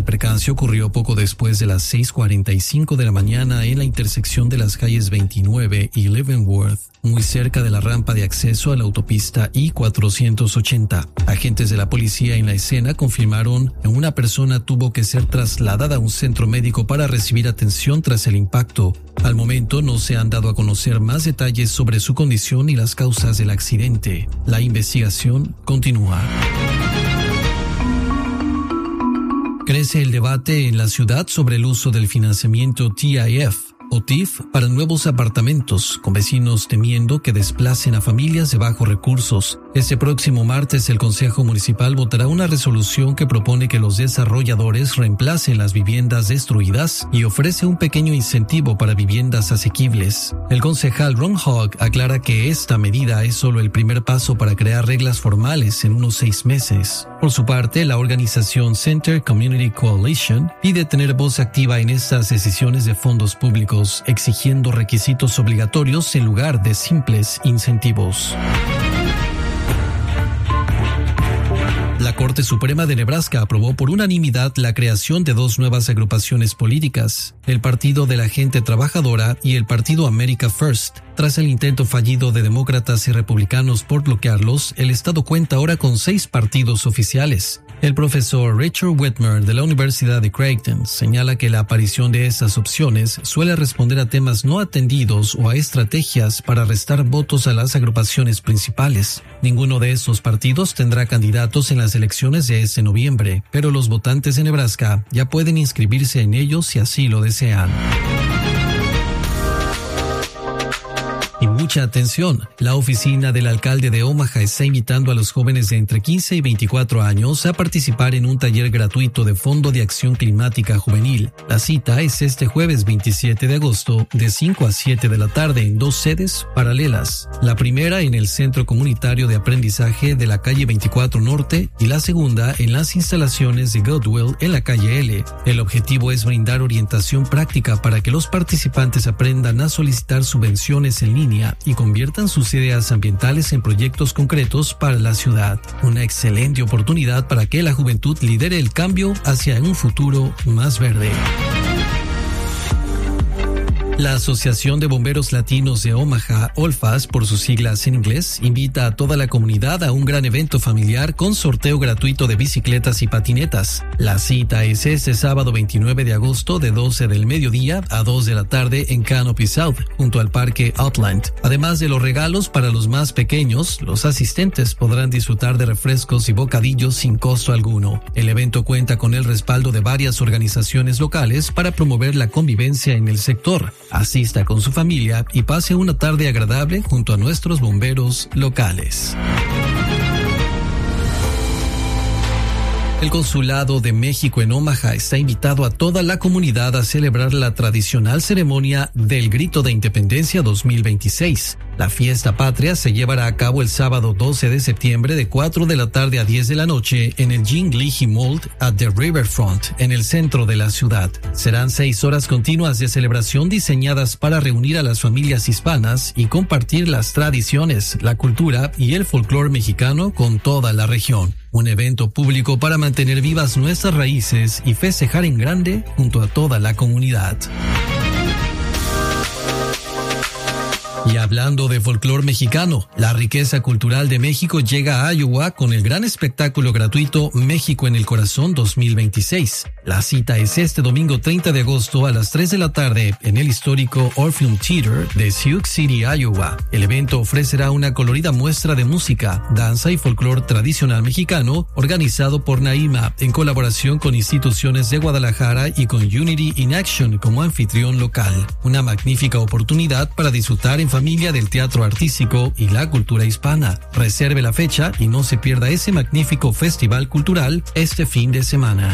percance ocurrió poco después de las 6:45 de la mañana en la intersección de las calles 29 y Leavenworth, muy cerca de la rampa de acceso a la autopista I-480. Agentes de la policía en la escena confirmaron que una persona tuvo que ser trasladada a un centro médico para recibir atención tras el impacto. Al momento no se han dado a conocer más detalles sobre su condición y las causas del accidente. La investigación continúa. Crece el debate en la ciudad sobre el uso del financiamiento TIF o TIF para nuevos apartamentos, con vecinos temiendo que desplacen a familias de bajos recursos. Este próximo martes el Consejo Municipal votará una resolución que propone que los desarrolladores reemplacen las viviendas destruidas y ofrece un pequeño incentivo para viviendas asequibles. El concejal Ron Hogg aclara que esta medida es solo el primer paso para crear reglas formales en unos 6 meses. Por su parte, la organización Center Community Coalition pide tener voz activa en estas decisiones de fondos públicos, exigiendo requisitos obligatorios en lugar de simples incentivos. La Corte Suprema de Nebraska aprobó por unanimidad la creación de 2 nuevas agrupaciones políticas, el Partido de la Gente Trabajadora y el Partido America First. Tras el intento fallido de demócratas y republicanos por bloquearlos, el estado cuenta ahora con 6 partidos oficiales. El profesor Richard Whitmer de la Universidad de Creighton señala que la aparición de esas opciones suele responder a temas no atendidos o a estrategias para restar votos a las agrupaciones principales. Ninguno de esos partidos tendrá candidatos en las elecciones de este noviembre, pero los votantes de Nebraska ya pueden inscribirse en ellos si así lo desean. Y mucha atención, la oficina del alcalde de Omaha está invitando a los jóvenes de entre 15 y 24 años a participar en un taller gratuito de Fondo de Acción Climática Juvenil. La cita es este jueves 27 de agosto de 5 a 7 de la tarde en 2 sedes paralelas. La primera en el Centro Comunitario de Aprendizaje de la calle 24 Norte y la segunda en las instalaciones de Goodwill en la calle L. El objetivo es brindar orientación práctica para que los participantes aprendan a solicitar subvenciones en línea y conviertan sus ideas ambientales en proyectos concretos para la ciudad. Una excelente oportunidad para que la juventud lidere el cambio hacia un futuro más verde. La Asociación de Bomberos Latinos de Omaha, OLFAS por sus siglas en inglés, invita a toda la comunidad a un gran evento familiar con sorteo gratuito de bicicletas y patinetas. La cita es este sábado 29 de agosto de 12 del mediodía a 2 de la tarde en Canopy South, junto al Parque Outland. Además de los regalos para los más pequeños, los asistentes podrán disfrutar de refrescos y bocadillos sin costo alguno. El evento cuenta con el respaldo de varias organizaciones locales para promover la convivencia en el sector. Asista con su familia y pase una tarde agradable junto a nuestros bomberos locales. El Consulado de México en Omaha está invitado a toda la comunidad a celebrar la tradicional ceremonia del Grito de Independencia 2026. La fiesta patria se llevará a cabo el sábado 12 de septiembre de 4 de la tarde a 10 de la noche en el Jean Leahy Mall at the Riverfront, en el centro de la ciudad. Serán 6 horas continuas de celebración diseñadas para reunir a las familias hispanas y compartir las tradiciones, la cultura y el folclore mexicano con toda la región. Un evento público para mantener vivas nuestras raíces y festejar en grande junto a toda la comunidad. Y hablando de folclore mexicano, la riqueza cultural de México llega a Iowa con el gran espectáculo gratuito México en el Corazón 2026. La cita es este domingo 30 de agosto a las 3 de la tarde en el histórico Orpheum Theater de Sioux City, Iowa. El evento ofrecerá una colorida muestra de música, danza y folclore tradicional mexicano organizado por Naima en colaboración con instituciones de Guadalajara y con Unity in Action como anfitrión local. Una magnífica oportunidad para disfrutar en familia del teatro artístico y la cultura hispana. Reserve la fecha y no se pierda ese magnífico festival cultural este fin de semana.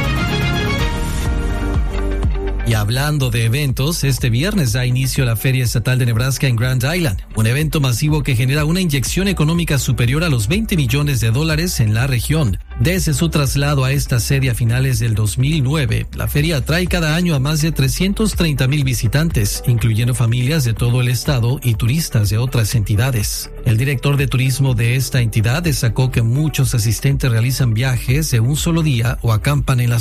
Y hablando de eventos, este viernes da inicio a la Feria Estatal de Nebraska en Grand Island, un evento masivo que genera una inyección económica superior a los $20 millones en la región. Desde su traslado a esta sede a finales del 2009, la feria atrae cada año a más de 330,000 visitantes, incluyendo familias de todo el estado y turistas de otras entidades. El director de turismo de esta entidad destacó que muchos asistentes realizan viajes de un solo día o acampan en la